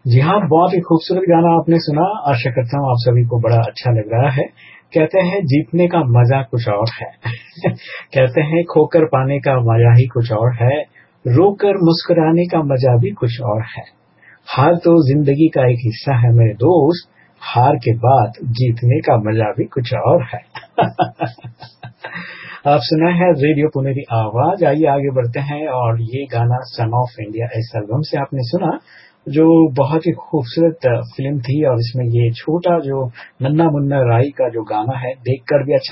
जी हाँ, बहुत ही खूबसूरत गाना आपने सुना। आशा करता हूँ आप सभी को बड़ा अच्छा लग रहा है। कहते हैं जीतने का मजा कुछ और है। कहते हैं खोकर पाने का मजा ही कुछ और है, रोकर मुस्कुराने का मजा भी कुछ और है। हार तो जिंदगी का एक हिस्सा है मेरे दोस्त, हार के बाद जीतने का मजा भी कुछ और है। आप सुना है रेडियो पुनेरी आवाज। आइए आगे बढ़ते हैं और ये गाना सन ऑफ इंडिया इस एल्बम से आपने सुना, जो बहुत ही खूबसूरत फिल्म थी और इसमें ये छोटा जो नन्ना मुन्ना राई का जो गाना है देखकर भी अच्छा